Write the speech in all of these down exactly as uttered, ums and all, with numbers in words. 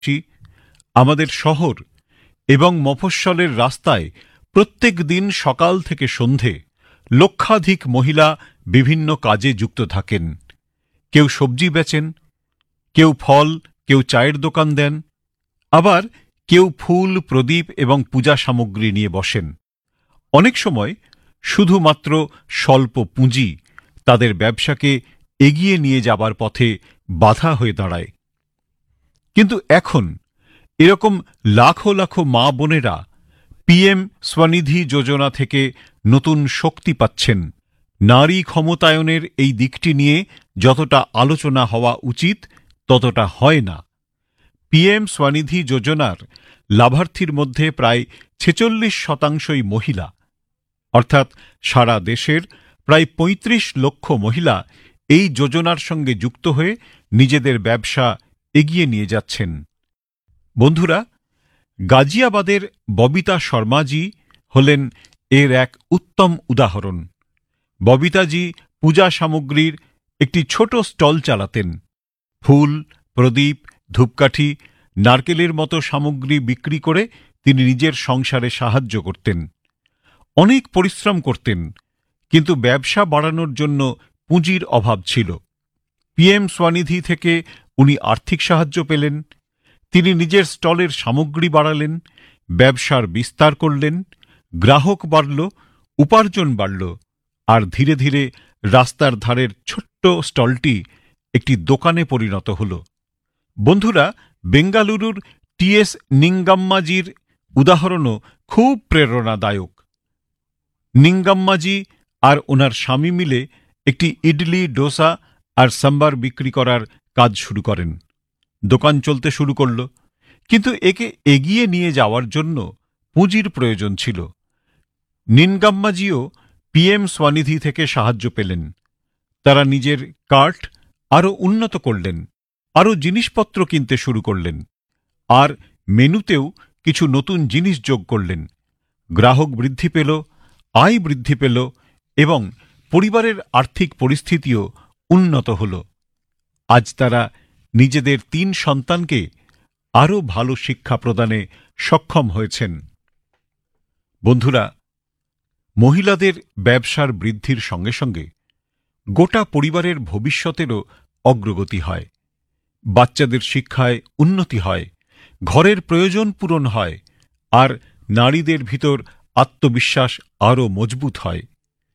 আমাদের শহর এবং মফস্বলের রাস্তায় প্রত্যেক দিন সকাল থেকে সন্ধে লক্ষাধিক মহিলা বিভিন্ন কাজে যুক্ত থাকেন। কেউ সবজি বেচেন, কেউ ফল, কেউ চায়ের দোকান দেন, আবার কেউ ফুল, প্রদীপ এবং পূজা সামগ্রী নিয়ে বসেন। অনেক সময় শুধুমাত্র স্বল্প পুঁজি তাদের ব্যবসাকে এগিয়ে নিয়ে যাবার পথে বাধা হয়ে দাঁড়ায়। কিন্তু এখন এরকম লাখো লাখো মা বোনেরা পিএম স্বনিধি যোজনা থেকে নতুন শক্তি পাচ্ছেন। নারী ক্ষমতায়নের এই দিকটি নিয়ে যতটা আলোচনা হওয়া উচিত ততটা হয় না। পিএম স্বনিধি যোজনার লাভার্থীর মধ্যে প্রায় ছেচল্লিশ শতাংশই মহিলা, অর্থাৎ সারা দেশের প্রায় পঁয়ত্রিশ লক্ষ মহিলা এই যোজনার সঙ্গে যুক্ত হয়ে নিজেদের ব্যবসা এগিয়ে নিয়ে যাচ্ছেন। বন্ধুরা, গাজিয়াবাদের ববিতা শর্মাজি হলেন এর এক উত্তম উদাহরণ। ববিতাজি পূজা সামগ্রীর একটি ছোট স্টল চালাতেন। ফুল, প্রদীপ, ধূপকাঠি, নারকেলের মতো সামগ্রী বিক্রি করে তিনি নিজের সংসারে সাহায্য করতেন। অনেক পরিশ্রম করতেন, কিন্তু ব্যবসা বাড়ানোর জন্য পুঁজির অভাব ছিল। পিএম স্বনিধি থেকে উনি আর্থিক সাহায্য পেলেন। তিনি নিজের স্টলের সামগ্রী বাড়ালেন, ব্যবসার বিস্তার করলেন, গ্রাহক বাড়ল, উপার্জন বাড়ল, আর ধীরে ধীরে রাস্তার ধারের ছোট্ট স্টলটি একটি দোকানে পরিণত হল। বন্ধুরা, বেঙ্গালুরুর টিএস নিঙ্গাম্মাজির উদাহরণও খুব প্রেরণাদায়ক। নিঙ্গাম্মাজি আর ওনার স্বামী মিলে একটি ইডলি, ডোসা আর সাম্বার বিক্রি করার কাজ শুরু করেন। দোকান চলতে শুরু করল, কিন্তু একে এগিয়ে নিয়ে যাওয়ার জন্য পুঁজির প্রয়োজন ছিল। নিনগাম্মাজিও পিএম স্বনিধি থেকে সাহায্য পেলেন। তারা নিজের কার্ট আরও উন্নত করলেন, আরও জিনিসপত্র কিনতে শুরু করলেন, আর মেনুতেও কিছু নতুন জিনিস যোগ করলেন। গ্রাহক বৃদ্ধি পেল, আয় বৃদ্ধি পেল এবং পরিবারের আর্থিক পরিস্থিতিও উন্নত হল। আজ তারা নিজেদের তিন সন্তানকে আরও ভালো শিক্ষা প্রদানে সক্ষম হয়েছেন। বন্ধুরা, মহিলাদের ব্যবসার বৃদ্ধির সঙ্গে সঙ্গে গোটা পরিবারের ভবিষ্যতেরও অগ্রগতি হয়। বাচ্চাদের শিক্ষায় উন্নতি হয়, ঘরের প্রয়োজন পূরণ হয়, আর নারীদের ভিতর আত্মবিশ্বাস আরও মজবুত হয়।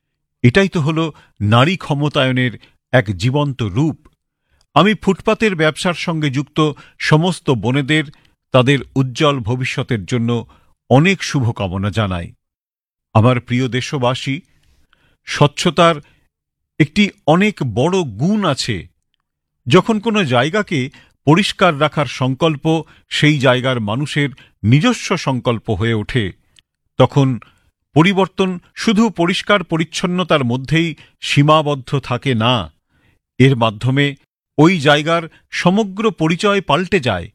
এটাই তো হল নারী ক্ষমতায়নের এক জীবন্ত রূপ। আমি ফুটপাতের ব্যবসার সঙ্গে যুক্ত সমস্ত বোনেদের তাদের উজ্জ্বল ভবিষ্যতের জন্য অনেক শুভকামনা জানাই। আমার প্রিয় দেশবাসী, স্বচ্ছতার একটি অনেক বড় গুণ আছে। যখন কোনো জায়গাকে পরিষ্কার রাখার সংকল্প সেই জায়গার মানুষের নিজস্ব সংকল্প হয়ে ওঠে, তখন পরিবর্তন শুধু পরিষ্কার পরিচ্ছন্নতার মধ্যেই সীমাবদ্ধ থাকে না। এর মাধ্যমে ওই জায়গার সমগ্র পরিচয় পাল্টে যায়।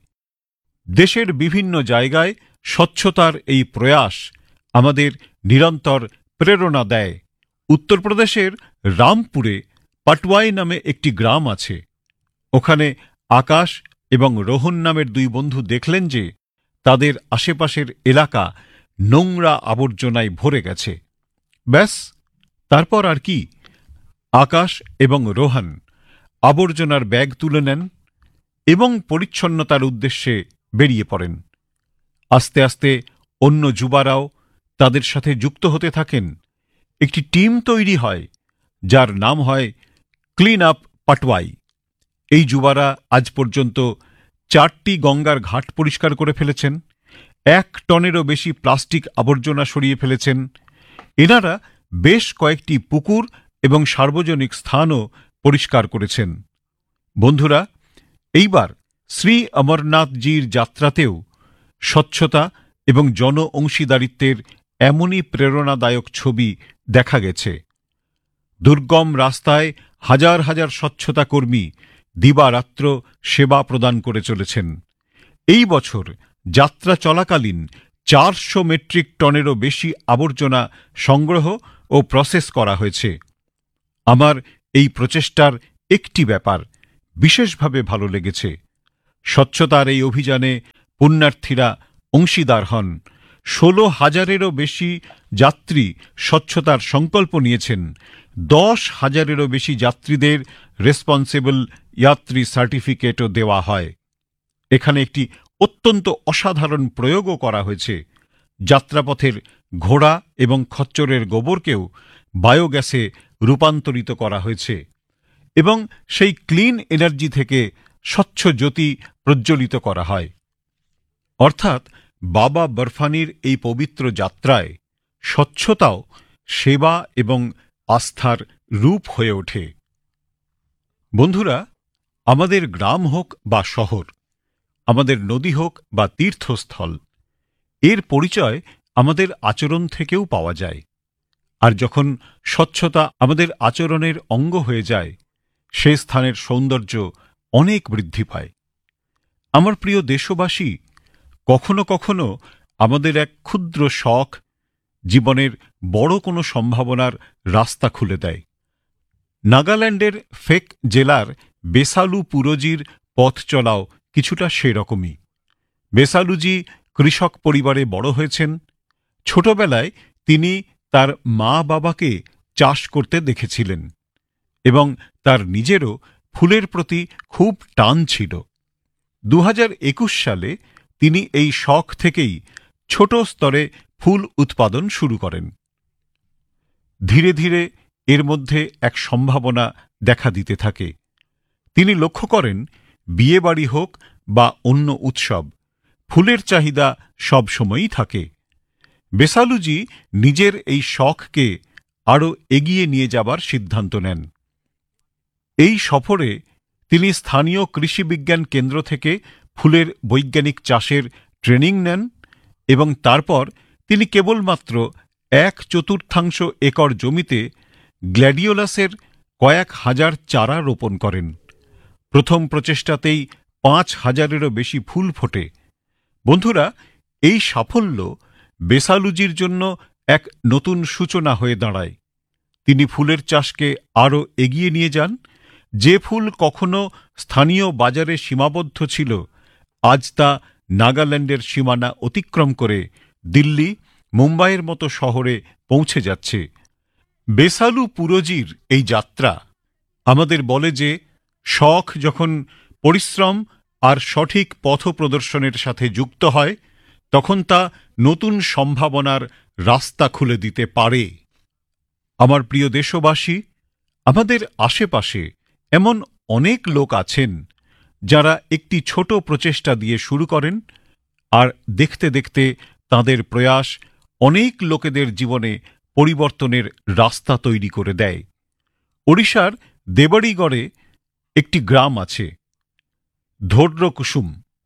দেশের বিভিন্ন জায়গায় স্বচ্ছতার এই প্রয়াস আমাদের নিরন্তর প্রেরণা দেয়। উত্তরপ্রদেশের রামপুরে পাটওয়াই নামে একটি গ্রাম আছে। ওখানে আকাশ এবং রোহন নামের দুই বন্ধু দেখলেন যে তাদের আশেপাশের এলাকা নোংরা আবর্জনায় ভরে গেছে। ব্যাস, তারপর আর কি? আকাশ এবং রোহন আবর্জনার ব্যাগ তুলে নেন এবং পরিচ্ছন্নতার উদ্দেশ্যে বেরিয়ে পড়েন। আস্তে আস্তে অন্য যুবারাও তাদের সাথে যুক্ত হতে থাকেন। একটি টিম তৈরি হয়, যার নাম হয় ক্লিন আপ পাটওয়াই। এই যুবারা আজ পর্যন্ত চারটি গঙ্গার ঘাট পরিষ্কার করে ফেলেছেন, এক টনেরও বেশি প্লাস্টিক আবর্জনা সরিয়ে ফেলেছেন। এনারা বেশ কয়েকটি পুকুর এবং সার্বজনিক স্থানও পরিষ্কার করেছেন। বন্ধুরা, এইবার শ্রী অমরনাথজির যাত্রাতেও স্বচ্ছতা এবং জন অংশীদারিত্বের এমনই প্রেরণাদায়ক ছবি দেখা গেছে। দুর্গম রাস্তায় হাজার হাজার স্বচ্ছতা কর্মী দিবারাত্র সেবা প্রদান করে চলেছেন। এই বছর যাত্রা চলাকালীন চারশো মেট্রিক টনেরও বেশি আবর্জনা সংগ্রহ ও প্রসেস করা হয়েছে। আমার এই প্রচেষ্টার একটি ব্যাপার বিশেষভাবে ভালো লেগেছে। স্বচ্ছতার এই অভিযানে পুণ্যার্থীরা অংশীদার হন। ষোলো হাজারেরও বেশি যাত্রী স্বচ্ছতার সংকল্প নিয়েছেন। দশ হাজারেরও বেশি যাত্রীদের রেসপন্সিবল যাত্রী সার্টিফিকেটও দেওয়া হয়। এখানে একটি অত্যন্ত অসাধারণ প্রয়োগও করা হয়েছে। যাত্রাপথের ঘোড়া এবং খচ্চরের গোবরকেও বায়োগ্যাসে রূপান্তরিত করা হয়েছে এবং সেই ক্লিন এনার্জি থেকে স্বচ্ছ জ্যোতি প্রজ্বলিত করা হয়। অর্থাৎ বাবা বরফানির এই পবিত্র যাত্রায় স্বচ্ছতাও সেবা এবং আস্থার রূপ হয়ে ওঠে। বন্ধুরা, আমাদের গ্রাম হোক বা শহর, আমাদের নদী হোক বা তীর্থস্থল, এর পরিচয় আমাদের আচরণ থেকেও পাওয়া যায়। আর যখন স্বচ্ছতা আমাদের আচরণের অঙ্গ হয়ে যায়, সে স্থানের সৌন্দর্য অনেক বৃদ্ধি পায়। আমার প্রিয় দেশবাসী, কখনো কখনো আমাদের এক ক্ষুদ্র শখ জীবনের বড় কোনো সম্ভাবনার রাস্তা খুলে দেয়। নাগাল্যান্ডের ফেক জেলার বেসালু পুরোজির পথ চলাও কিছুটা সেরকমই। বেসালুজি কৃষক পরিবারে বড় হয়েছেন। ছোটবেলায় তিনি তার মা বাবাকে চাষ করতে দেখেছিলেন এবং তার নিজেরও ফুলের প্রতি খুব টান ছিল। দু হাজার একুশ সালে তিনি এই শখ থেকেই ছোট স্তরে ফুল উৎপাদন শুরু করেন। ধীরে ধীরে এর মধ্যে এক সম্ভাবনা দেখা দিতে থাকে। তিনি লক্ষ্য করেন, বিয়েবাড়ি হোক বা অন্য উৎসব, ফুলের চাহিদা সব সময়ই থাকে। বেসালুজি নিজের এই শখকে আরও এগিয়ে নিয়ে যাবার সিদ্ধান্ত নেন। এই সফরে তিনি স্থানীয় কৃষি বিজ্ঞান কেন্দ্র থেকে ফুলের বৈজ্ঞানিক চাষের ট্রেনিং নেন এবং তারপর তিনি কেবলমাত্র এক চতুর্থাংশ একর জমিতে গ্ল্যাডিওলাসের কয়েক হাজার চারা রোপণ করেন। প্রথম প্রচেষ্টাতেই পাঁচ হাজারেরও বেশি ফুল ফোটে। বন্ধুরা, এই সাফল্য বেসালুজির জন্য এক নতুন সূচনা হয়ে দাঁড়ায়। তিনি ফুলের চাষকে আরও এগিয়ে নিয়ে যান। যে ফুল কখনো স্থানীয় বাজারে সীমাবদ্ধ ছিল, আজ তা নাগাল্যান্ডের সীমানা অতিক্রম করে দিল্লি, মুম্বাইয়ের মতো শহরে পৌঁছে যাচ্ছে। বেসালু পুরোজির এই যাত্রা আমাদের বলে যে, শখ যখন পরিশ্রম আর সঠিক পথ প্রদর্শনের সাথে যুক্ত হয়, তখন তা নতুন সম্ভাবনার রাস্তা খুলে দিতে পারে। আমার প্রিয় দেশবাসী, আমাদের আশেপাশে এমন অনেক লোক আছেন যারা একটি ছোট প্রচেষ্টা দিয়ে শুরু করেন, আর দেখতে দেখতে তাদের প্রয়াস অনেক লোকেদের জীবনে পরিবর্তনের রাস্তা তৈরি করে দেয়। ওড়িশার দেবড়িগড়ে একটি গ্রাম আছে, ধৈর্যকুসুম।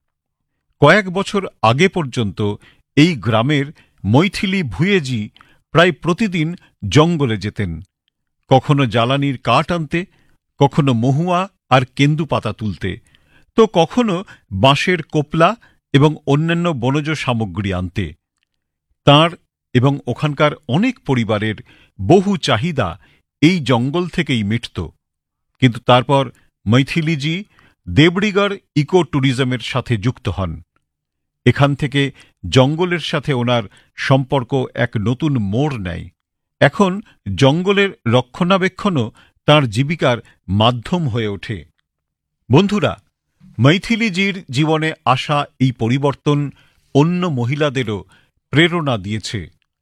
কয়েক বছর আগে পর্যন্ত এই গ্রামের মৈথিলি ভুঁইয়েজি প্রায় প্রতিদিন জঙ্গলে যেতেন, কখনো জ্বালানির কাঠ আনতে, কখনো মহুয়া আর কেন্দু পাতা তুলতে, তো কখনো বাঁশের কোপলা এবং অন্যান্য বনজ সামগ্রী আনতে। তাঁর এবং ওখানকার অনেক পরিবারের বহু চাহিদা এই জঙ্গল থেকেই মিটত। কিন্তু তারপর মৈথিলিজি দেবড়িগড় ইকো ট্যুরিজমের সাথে যুক্ত হন। এখান থেকে জঙ্গলের সাথে ওনার সম্পর্ক এক নতুন মোড় নেয়। এখন জঙ্গলের রক্ষণাবেক্ষণও তাঁর জীবিকার মাধ্যম হয়ে ওঠে। বন্ধুরা, মৈথিলিজির জীবনে আসা এই পরিবর্তন অন্য মহিলাদেরও প্রেরণা দিয়েছে।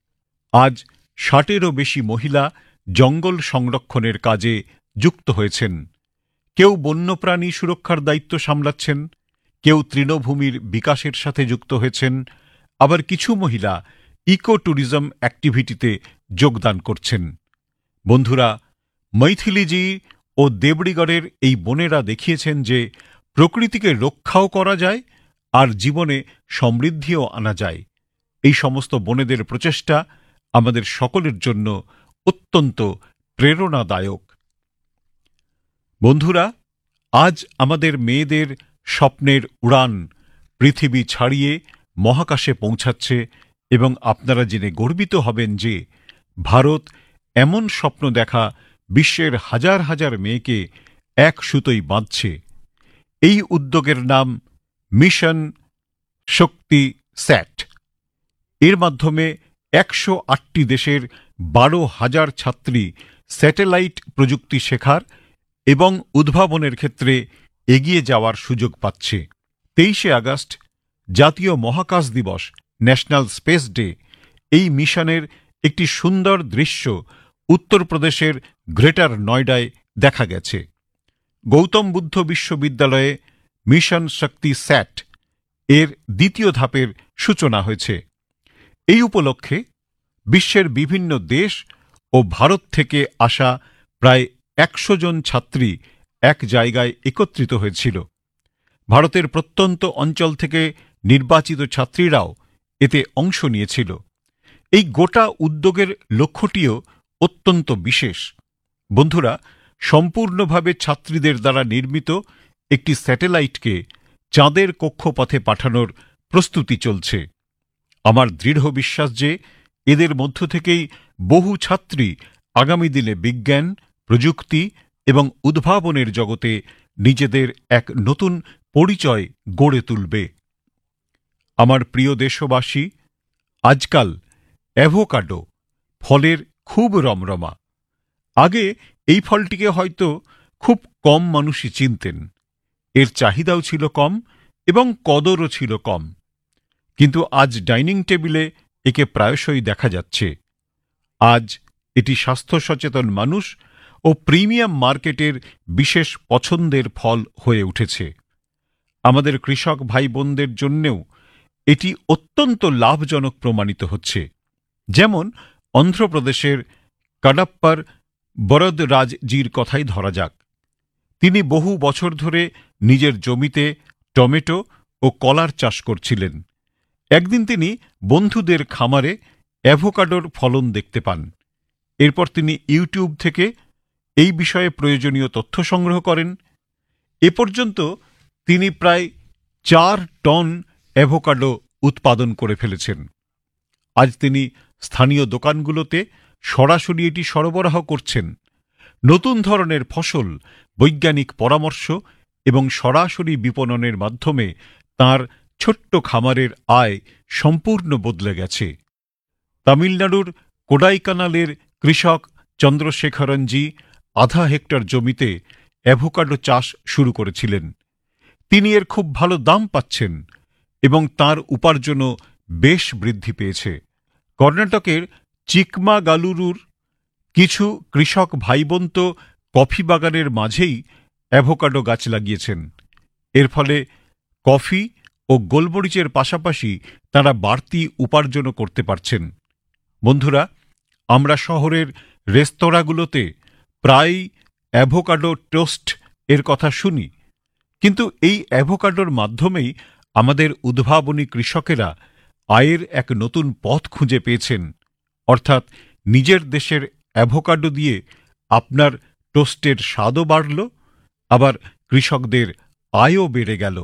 আজ ষাটেরও বেশি মহিলা জঙ্গল সংরক্ষণের কাজে যুক্ত হয়েছেন। কেউ বন্যপ্রাণী সুরক্ষার দায়িত্ব সামলাচ্ছেন, কেউ তৃণভূমির বিকাশের সাথে যুক্ত হয়েছেন, আবার কিছু মহিলা ইকো ট্যুরিজম অ্যাক্টিভিটিতে যোগদান করছেন। বন্ধুরা, মৈথিলিজি ও দেবড়িগড়ের এই বোনেরা দেখিয়েছেন যে প্রকৃতিকে রক্ষাও করা যায় আর জীবনে সমৃদ্ধিও আনা যায়। এই সমস্ত বোনেদের প্রচেষ্টা আমাদের সকলের জন্য অত্যন্ত প্রেরণাদায়ক। বন্ধুরা, আজ আমাদের মেয়েদের স্বপ্নের উড়ান পৃথিবী ছাড়িয়ে মহাকাশে পৌঁছাচ্ছে এবং আপনারা জেনে গর্বিত হবেন যে ভারত এমন স্বপ্ন দেখা বিশ্বের হাজার হাজার মেয়েকে এক সুতোয় বাঁধছে। এই উদ্যোগের নাম মিশন শক্তি স্যাট। এর মাধ্যমে একশো আটটি দেশের বারো হাজার ছাত্রী স্যাটেলাইট প্রযুক্তি শেখার এবং উদ্ভাবনের ক্ষেত্রে এগিয়ে যাওয়ার সুযোগ পাচ্ছে। তেইশে আগস্ট জাতীয় মহাকাশ দিবস, ন্যাশনাল স্পেস ডে, এই মিশনের একটি সুন্দর দৃশ্য উত্তরপ্রদেশের গ্রেটার নয়ডায় দেখা গেছে। গৌতম বুদ্ধ বিশ্ববিদ্যালয়ে মিশন শক্তি স্যাট এর দ্বিতীয় ধাপের সূচনা হয়েছে। এই উপলক্ষে বিশ্বের বিভিন্ন দেশ ও ভারত থেকে আসা প্রায় একশো জন ছাত্রী এক জায়গায় একত্রিত হয়েছিল। ভারতের প্রত্যন্ত অঞ্চল থেকে নির্বাচিত ছাত্রীরাও এতে অংশ নিয়েছিল। এই গোটা উদ্যোগের লক্ষ্যটিও অত্যন্ত বিশেষ। বন্ধুরা, সম্পূর্ণভাবে ছাত্রীদের দ্বারা নির্মিত একটি স্যাটেলাইটকে চাঁদের কক্ষপথে পাঠানোর প্রস্তুতি চলছে। আমার দৃঢ় বিশ্বাস যে এদের মধ্য থেকেই বহু ছাত্রী আগামী দিনে বিজ্ঞান, প্রযুক্তি এবং উদ্ভাবনের জগতে নিজেদের এক নতুন পরিচয় গড়ে তুলবে। আমার প্রিয় দেশবাসী, আজকাল অ্যাভোকাডো ফলের খুব রমরমা। আগে এই ফলটিকে হয়তো খুব কম মানুষই চিনতেন। এর চাহিদাও ছিল কম এবং কদরও ছিল কম। কিন্তু আজ ডাইনিং টেবিলে একে প্রায়শই দেখা যাচ্ছে। আজ এটি স্বাস্থ্য সচেতন মানুষ ও প্রিমিয়াম মার্কেটের বিশেষ পছন্দের ফল হয়ে উঠেছে। আমাদের কৃষক ভাই বোনদের জন্যেও এটি অত্যন্ত লাভজনক প্রমাণিত হচ্ছে। যেমন অন্ধ্রপ্রদেশের কাডাপ্পার বরদরাজজির কথাই ধরা যাক। তিনি বহু বছর ধরে নিজের জমিতে টমেটো ও কলার চাষ করছিলেন। একদিন তিনি বন্ধুদের খামারে অ্যাভোকাডোর ফলন দেখতে পান। এরপর তিনি ইউটিউব থেকে এই বিষয়ে প্রয়োজনীয় তথ্য সংগ্রহ করেন। এ পর্যন্ত তিনি প্রায় চার টন অ্যাভোকাডো উৎপাদন করে ফেলেছেন। আজ তিনি স্থানীয় দোকানগুলোতে সরাসরি এটি সরবরাহ করছেন। নতুন ধরনের ফসল, বৈজ্ঞানিক পরামর্শ এবং সরাসরি বিপণনের মাধ্যমে তার ছোট্ট খামারের আয় সম্পূর্ণ বদলে গেছে। তামিলনাড়ুর কোডাইকানালের কৃষক চন্দ্রশেখরনজি আধা হেক্টর জমিতে অ্যাভোকাডো চাষ শুরু করেছিলেন। তিনি এর খুব ভালো দাম পাচ্ছেন এবং তার উপার্জনও বেশ বৃদ্ধি পেয়েছে। কর্ণাটকের চিকমাগালুরুর কিছু কৃষক ভাইবোন তো কফি বাগানের মাঝেই অ্যাভোকাডো গাছ লাগিয়েছেন। এর ফলে কফি ও গোলমরিচের পাশাপাশি তারা বাড়তি উপার্জনও করতে পারছেন। বন্ধুরা, আমরা শহরের রেস্তোরাঁগুলোতে প্রায় অ্যাভোকাডো টোস্ট এর কথা শুনি, কিন্তু এই অ্যাভোকাডোর মাধ্যমেই আমাদের উদ্ভাবনী কৃষকেরা আয়ের এক নতুন পথ খুঁজে পেয়েছেন। অর্থাৎ নিজের দেশের অ্যাভোকাডো দিয়ে আপনার টোস্টের স্বাদও বাড়ল, আবার কৃষকদের আয়ও বেড়ে গেল।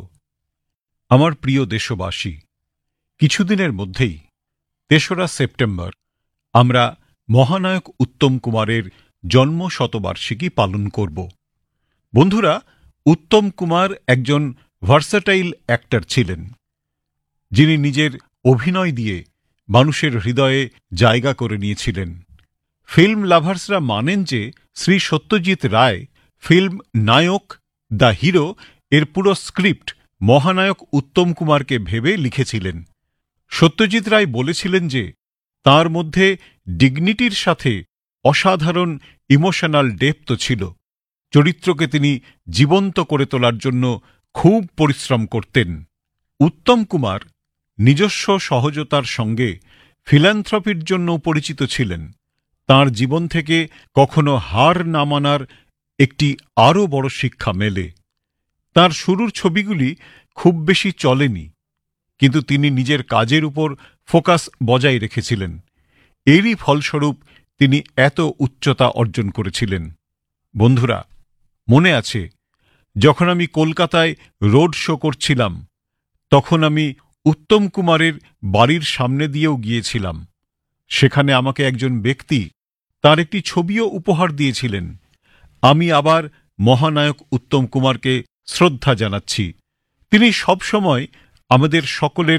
আমার প্রিয় দেশবাসী, কিছুদিনের মধ্যেই তেসরা সেপ্টেম্বর আমরা মহানায়ক উত্তম কুমারের জন্ম শতবার্ষিকী পালন করব। বন্ধুরা, উত্তম কুমার একজন ভার্সাটাইল অ্যাক্টর ছিলেন, যিনি নিজের অভিনয় দিয়ে মানুষের হৃদয়ে জায়গা করে নিয়েছিলেন। ফিল্ম লাভার্সরা মানেন যে Shri Satyajit Ray film Naik the hero এর পুরো স্ক্রিপ্ট মহানায়ক উত্তম কুমারকে ভেবে লিখেছিলেন। সত্যজিৎ রায় বলেছিলেন যে তার মধ্যে ডিগনিটির সাথে অসাধারণ ইমোশনাল ডেপথ ছিল। চরিত্রকে তিনি জীবন্ত করে তোলার জন্য খুব পরিশ্রম করতেন। উত্তম কুমার নিজস্ব সহজতার সঙ্গে ফিল্যান্থ্রপির জন্য পরিচিত ছিলেন। তাঁর জীবন থেকে কখনো হার না মানার একটি আরও বড় শিক্ষা মেলে। তাঁর শুরুর ছবিগুলি খুব বেশি চলেনি, কিন্তু তিনি নিজের কাজের উপর ফোকাস বজায় রেখেছিলেন। এরই ফলস্বরূপ তিনি এত উচ্চতা অর্জন করেছিলেন। বন্ধুরা, মনে আছে যখন আমি কলকাতায় রোড শো করছিলাম, তখন আমি উত্তম কুমারের বাড়ির সামনে দিয়েও গিয়েছিলাম। সেখানে আমাকে একজন ব্যক্তি তার একটি ছবিও উপহার দিয়েছিলেন। আমি আবার মহানায়ক উত্তম কুমারকে শ্রদ্ধা জানাচ্ছি। তিনি সবসময় আমাদের সকলের